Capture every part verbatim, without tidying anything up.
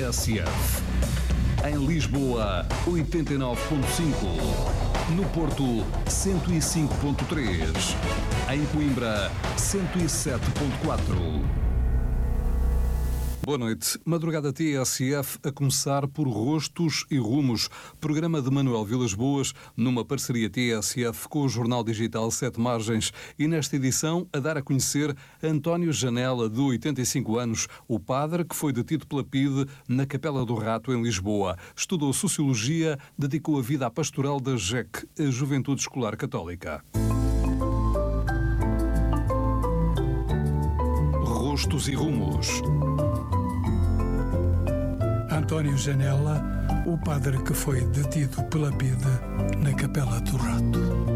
S F. Em Lisboa, oitenta e nove ponto cinco. No Porto, cento e cinco ponto três. Em Coimbra, cento e sete ponto quatro. Boa noite. Madrugada T S F a começar por Rostos e Rumos, programa de Manuel Vilas Boas, numa parceria T S F com o jornal digital Sete Margens, e nesta edição a dar a conhecer António Janela, de oitenta e cinco anos, o padre que foi detido pela P I D na Capela do Rato, em Lisboa. Estudou Sociologia, dedicou a vida à pastoral da J E C, a Juventude Escolar Católica. Rostos e Rumos. António Janela, o padre que foi detido pela P I D na Capela do Rato.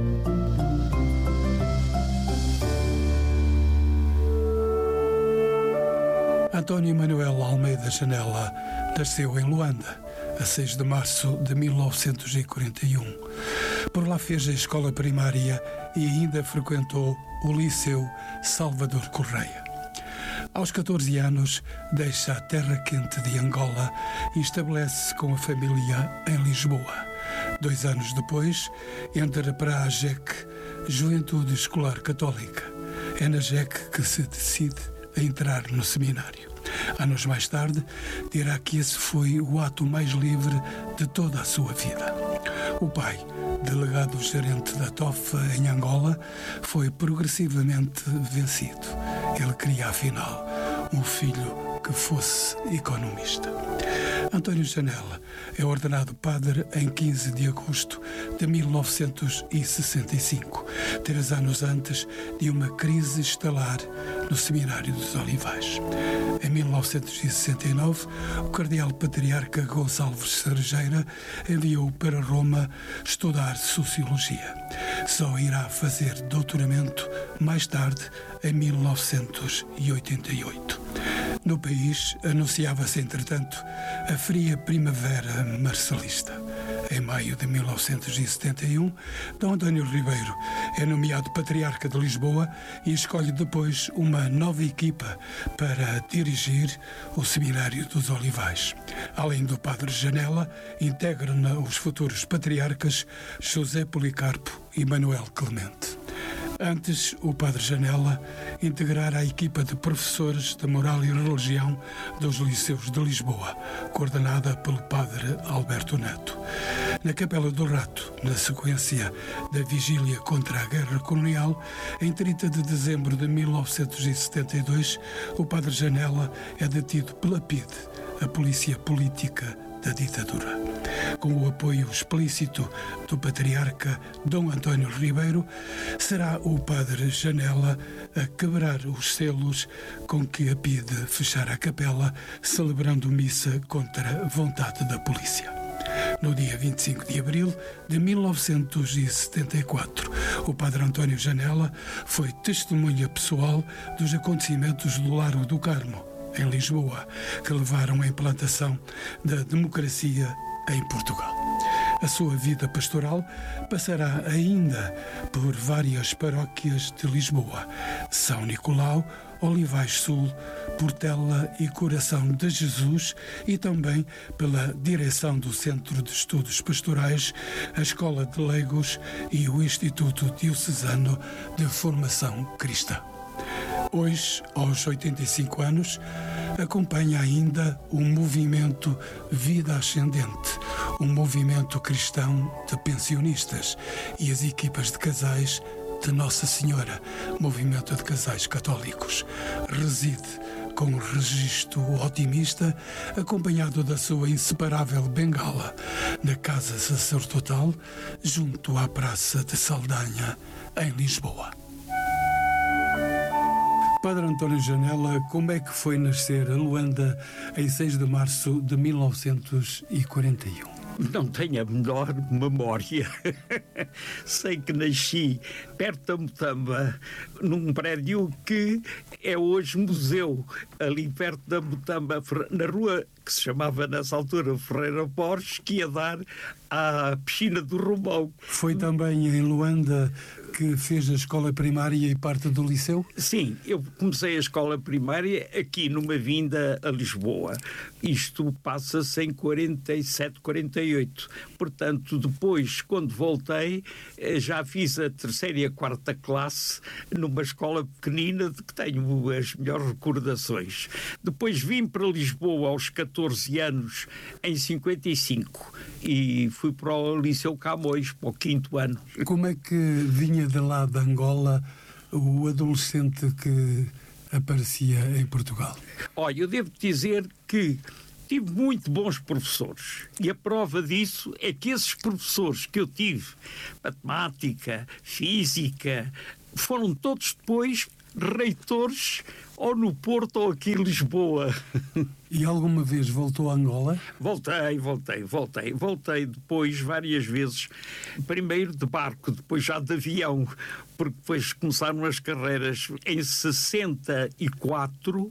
António Manuel Almeida Janela nasceu em Luanda, a seis de março de mil novecentos e quarenta e um. Por lá fez a escola primária e ainda frequentou o Liceu Salvador Correia. Aos catorze anos, deixa a terra quente de Angola e estabelece-se com a família em Lisboa. Dois anos depois, entra para a J E C, Juventude Escolar Católica. É na J E C que se decide a entrar no seminário. Anos mais tarde, dirá que esse foi o ato mais livre de toda a sua vida. O pai, delegado gerente da T O F em Angola, foi progressivamente vencido. Ele queria, afinal, um filho que fosse economista. António Janela é ordenado padre em quinze de agosto de mil novecentos e sessenta e cinco, três anos antes de uma crise estalar no Seminário dos Olivais. Em mil novecentos e sessenta e nove, o cardeal patriarca Gonçalves Cerejeira enviou-o para Roma estudar Sociologia. Só irá fazer doutoramento mais tarde, em mil novecentos e oitenta e oito. No país, anunciava-se, entretanto, a fria primavera marcelista. Em maio de mil novecentos e setenta e um, Dom António Ribeiro é nomeado Patriarca de Lisboa e escolhe depois uma nova equipa para dirigir o Seminário dos Olivais. Além do Padre Janela, integram-na os futuros patriarcas José Policarpo e Manuel Clemente. Antes, o Padre Janela integrara a equipa de professores de moral e religião dos Liceus de Lisboa, coordenada pelo Padre Alberto Neto. Na Capela do Rato, na sequência da vigília contra a Guerra Colonial, em trinta de dezembro de mil novecentos e setenta e dois, o Padre Janela é detido pela P I D, a polícia política da ditadura. Com o apoio explícito do patriarca Dom António Ribeiro, será o Padre Janela a quebrar os selos com que a P I D fechara a capela, celebrando missa contra a vontade da polícia. No dia vinte e cinco de abril de mil novecentos e setenta e quatro, o Padre António Janela foi testemunha pessoal dos acontecimentos do Largo do Carmo, em Lisboa, que levaram à implantação da democracia em Portugal. A sua vida pastoral passará ainda por várias paróquias de Lisboa: São Nicolau, Olivais Sul, Portela e Coração de Jesus, e também pela direção do Centro de Estudos Pastorais, a Escola de Leigos e o Instituto Diocesano de Formação Cristã. Hoje, aos oitenta e cinco anos, acompanha ainda o movimento Vida Ascendente, um movimento cristão de pensionistas, e as equipas de casais de Nossa Senhora, movimento de casais católicos. Reside com um registro otimista, acompanhado da sua inseparável bengala, na Casa Sacerdotal, junto à Praça de Saldanha, em Lisboa. Padre António Janela, como é que foi nascer a Luanda em seis de março de mil novecentos e quarenta e um? Não tenho a menor memória. Sei que nasci perto da Mutamba, num prédio que é hoje museu, ali perto da Mutamba, na rua que se chamava nessa altura Ferreira Borges, que ia dar à piscina do Romão. Foi também em Luanda que fez a escola primária e parte do liceu? Sim, eu comecei a escola primária aqui numa vinda a Lisboa. Isto passa-se em quarenta e sete, quarenta e oito. Portanto, depois, quando voltei, já fiz a terceira e a quarta classe numa escola pequenina de que tenho as melhores recordações. Depois vim para Lisboa aos catorze anos, em cinquenta e cinco, e fui para o Liceu Camões, para o quinto ano. Como é que vinha de lá de Angola o adolescente que aparecia em Portugal? Olha, eu devo dizer que tive muito bons professores, e a prova disso é que esses professores que eu tive, matemática, física, foram todos depois reitores ou no Porto ou aqui em Lisboa. E alguma vez voltou a Angola? Voltei, voltei, voltei. Voltei depois várias vezes. Primeiro de barco, depois já de avião, porque depois começaram as carreiras em sessenta e quatro.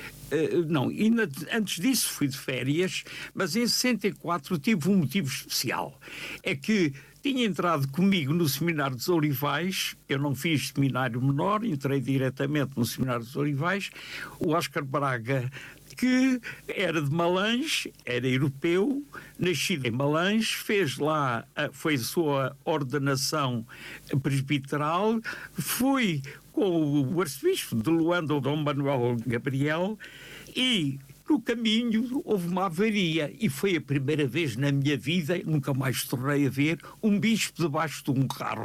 Uh, não, ainda antes disso fui de férias, mas em sessenta e quatro tive um motivo especial. É que tinha entrado comigo no Seminário dos Olivais. Eu não fiz seminário menor, entrei diretamente no Seminário dos Olivais. O Oscar Braga, que era de Malange, era europeu, nascido em Malange, fez lá, foi a sua ordenação presbiteral, fui com o arcebispo de Luanda, o Dom Manuel Gabriel, e no caminho houve uma avaria, e foi a primeira vez na minha vida, nunca mais tornei a ver, um bispo debaixo de um carro.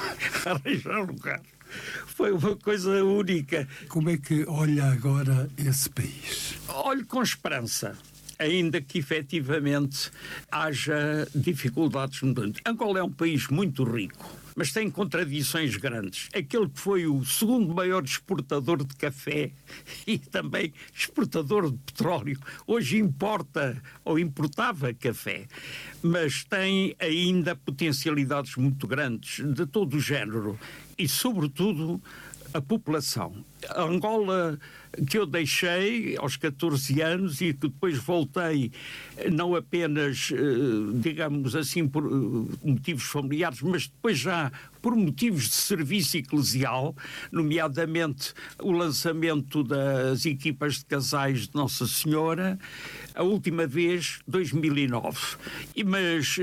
Arranjar um carro. Foi uma coisa única. Como é que olha agora esse país? Olho com esperança, ainda que efetivamente haja dificuldades mudantes. Angola é um país muito rico, mas tem contradições grandes. Aquele que foi o segundo maior exportador de café e também exportador de petróleo, hoje importa ou importava café, mas tem ainda potencialidades muito grandes de todo o género e, sobretudo, a população. A Angola que eu deixei aos catorze anos e que depois voltei, não apenas, digamos assim, por motivos familiares, mas depois já por motivos de serviço eclesial, nomeadamente o lançamento das equipas de casais de Nossa Senhora, a última vez, dois mil e nove. E, mas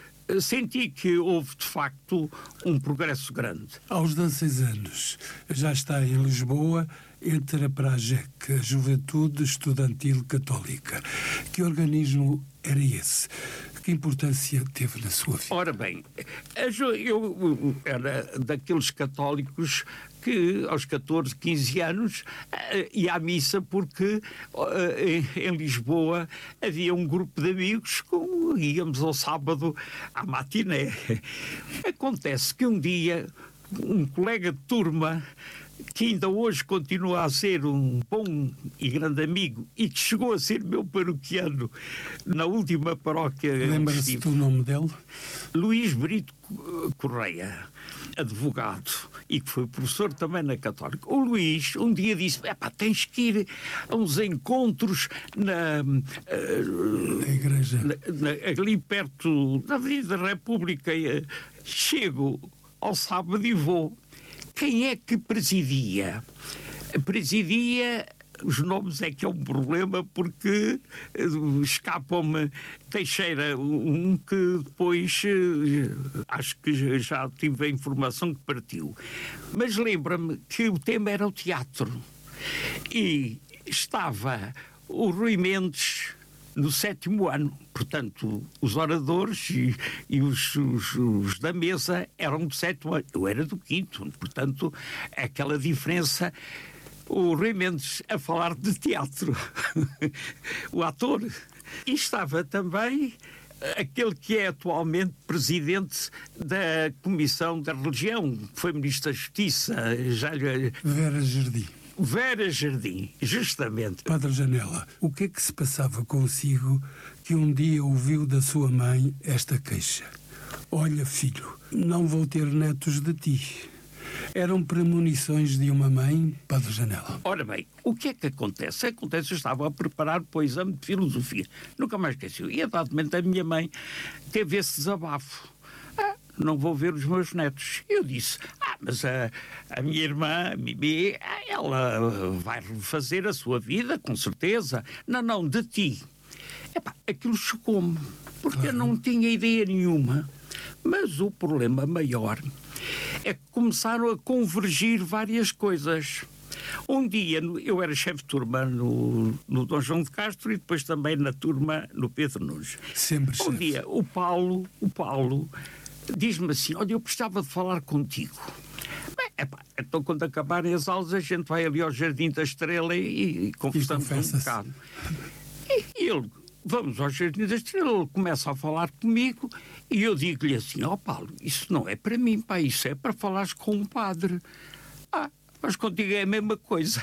senti que houve, de facto, um progresso grande. Aos dezesseis anos, já está em Lisboa, entra para a J E C, a Juventude Estudantil Católica. Que organismo era esse? Que importância teve na sua vida? Ora bem, eu era daqueles católicos que aos catorze, quinze anos ia à missa porque em Lisboa havia um grupo de amigos com íamos ao sábado à matiné. Acontece que um dia um colega de turma, que ainda hoje continua a ser um bom e grande amigo e que chegou a ser meu paroquiano na última paróquia. Lembra-se do nome dele? Luís Brito Correia, advogado, e que foi professor também na Católica. O Luís um dia disse: epá, tens que ir a uns encontros na, na igreja, na, na, ali perto da Avenida da República. Chego ao sábado e vou. Quem é que presidia? Presidia, os nomes é que é um problema porque escapam-me. Teixeira, um que depois acho que já tive a informação que partiu. Mas lembra-me que o tema era o teatro. E estava o Rui Mendes no sétimo ano. Portanto, os oradores e, e os, os, os da mesa eram do sétimo ano. Eu era do quinto. Portanto, aquela diferença. O Rui Mendes a falar de teatro. O ator. E estava também aquele que é atualmente presidente da Comissão da Religião, que foi Ministro da Justiça. Já lhe... Vera Jardim. Vera Jardim, justamente. Padre Janela, o que é que se passava consigo que um dia ouviu da sua mãe esta queixa? Olha, filho, não vou ter netos de ti. Eram premonições de uma mãe, Padre Janela? Ora bem, o que é que acontece? Acontece, eu estava a preparar para o exame de filosofia. Nunca mais esqueci. E, a dado momento, a minha mãe teve esse desabafo. Ah, não vou ver os meus netos. Eu disse, ah, mas a, a minha irmã, a Mimi, ela vai refazer a sua vida, com certeza. Não, não, de ti. Epá, aquilo chocou-me, porque eu não tinha ideia nenhuma. Mas o problema maior é que começaram a convergir várias coisas. Um dia, eu era chefe de turma no, no Dom João de Castro e depois também na turma no Pedro Nunes. Sempre Um chefe. dia, o Paulo, o Paulo diz-me assim, olha, eu precisava de falar contigo. Bem, epá, então quando acabarem as aulas a gente vai ali ao Jardim da Estrela e, e conversamos um bocado. E, e ele, vamos ao Jardim da Estrela, ele começa a falar comigo e eu digo-lhe assim, ó oh, Paulo, isso não é para mim, pá, isso é para falares com um padre. Ah, mas contigo é a mesma coisa.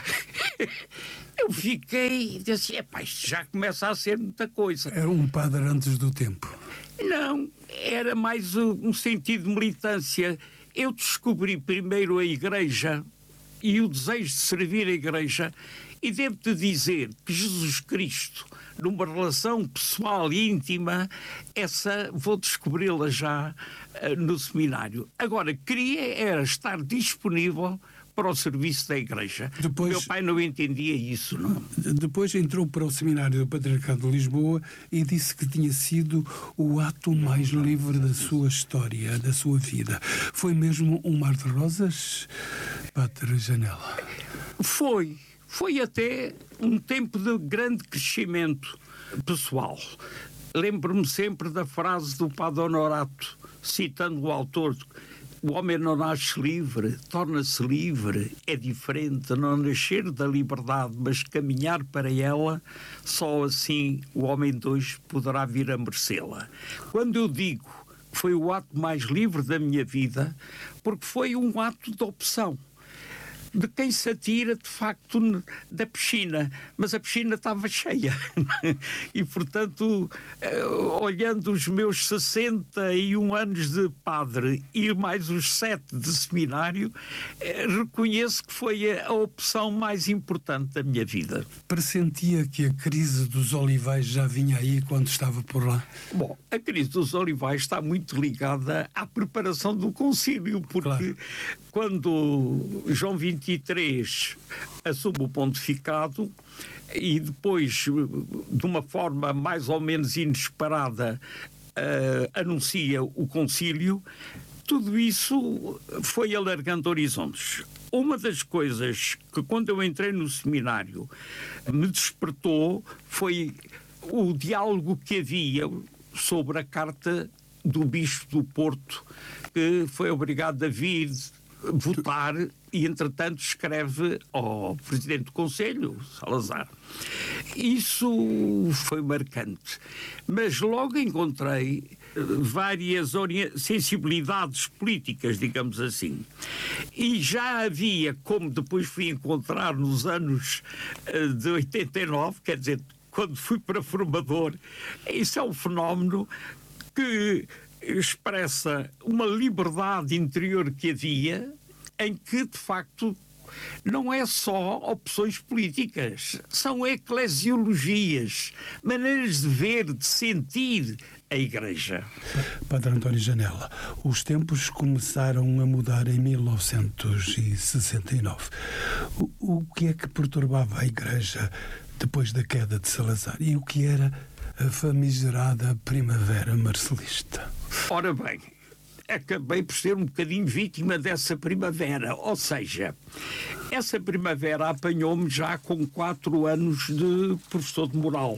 Eu fiquei e disse, epá, isto já começa a ser muita coisa. Era um padre antes do tempo. Não, era mais um sentido de militância. Eu descobri primeiro a Igreja e o desejo de servir a Igreja e devo-te dizer que Jesus Cristo, numa relação pessoal e íntima, essa vou descobri-la já uh, no seminário. Agora, queria era estar disponível para o serviço da Igreja. Depois, meu pai não entendia isso, não? Depois entrou para o seminário do Patriarcado de Lisboa e disse que tinha sido o ato mais livre da sua história, da sua vida. Foi mesmo um mar de rosas, Padre Janela? Foi. Foi até um tempo de grande crescimento pessoal. Lembro-me sempre da frase do Padre Honorato, citando o autor: o homem não nasce livre, torna-se livre. É diferente não nascer da liberdade, mas caminhar para ela. Só assim o homem de hoje poderá vir a merecê-la. Quando eu digo que foi o ato mais livre da minha vida, porque foi um ato de opção. De quem se atira, de facto, da piscina. Mas a piscina estava cheia. E, portanto, olhando os meus sessenta e um anos de padre e mais os sete de seminário, reconheço que foi a opção mais importante da minha vida. Pressentia que a crise dos olivais já vinha aí quando estava por lá? Bom, a crise dos olivais está muito ligada à preparação do concílio, porque claro, quando João vinte e três assume o pontificado e depois, de uma forma mais ou menos inesperada, uh, anuncia o concílio, tudo isso foi alargando horizontes. Uma das coisas que, quando eu entrei no seminário, me despertou foi o diálogo que havia sobre a carta do Bispo do Porto, que foi obrigado a vir votar e, entretanto, escreve ao Presidente do Conselho, Salazar. Isso foi marcante. Mas logo encontrei várias sensibilidades políticas, digamos assim. E já havia, como depois fui encontrar nos anos de oitenta e nove, quer dizer, quando fui para formador, isso é um fenómeno que expressa uma liberdade interior que havia, em que, de facto, não é só opções políticas, são eclesiologias, maneiras de ver, de sentir a Igreja. Padre António Janela, os tempos começaram a mudar em mil novecentos e sessenta e nove. O, o que é que perturbava a Igreja depois da queda de Salazar? E o que era a famigerada Primavera Marcelista? Ora bem, acabei por ser um bocadinho vítima dessa primavera. Ou seja, essa primavera apanhou-me já com quatro anos de professor de moral.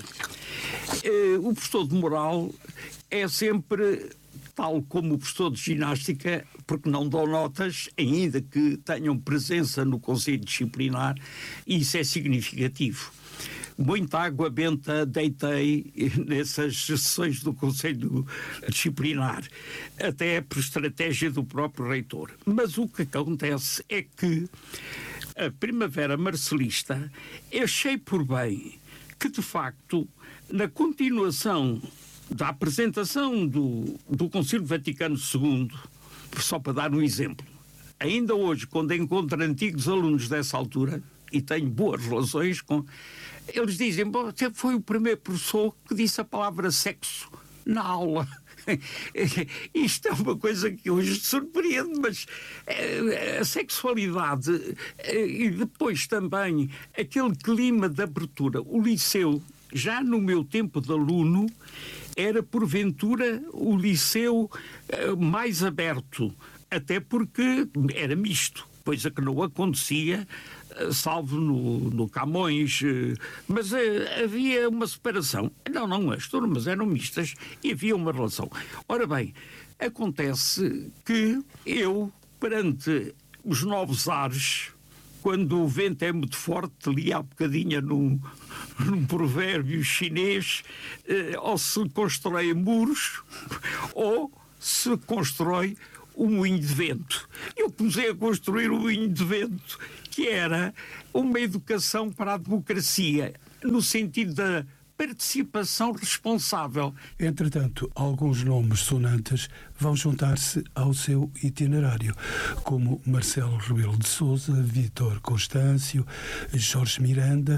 O professor de moral é sempre, tal como o professor de ginástica, porque não dão notas, ainda que tenham presença no Conselho Disciplinar, e isso é significativo. Muita água benta deitei nessas sessões do Conselho Disciplinar, até por estratégia do próprio reitor. Mas o que acontece é que a Primavera Marcelista, eu achei por bem que, de facto, na continuação da apresentação do, do Concílio Vaticano segundo, só para dar um exemplo, ainda hoje, quando encontro antigos alunos dessa altura, e tenho boas relações com... Eles dizem, você foi o primeiro professor que disse a palavra sexo na aula. isto é uma coisa que hoje surpreende, mas a sexualidade e depois também aquele clima de abertura. O liceu, já no meu tempo de aluno, era porventura o liceu mais aberto, até porque era misto, coisa que não acontecia, salvo no, no Camões, mas uh, havia uma separação. Não, não, as turmas eram mistas e havia uma relação. Ora bem, acontece que eu, perante os novos ares, quando o vento é muito forte, li há bocadinho num, num provérbio chinês, uh, ou se constrói muros, ou se constrói um moinho de vento. Eu comecei a construir um moinho de vento, que era uma educação para a democracia, no sentido da participação responsável. Entretanto, alguns nomes sonantes vão juntar-se ao seu itinerário, como Marcelo Rebelo de Sousa, Vítor Constâncio, Jorge Miranda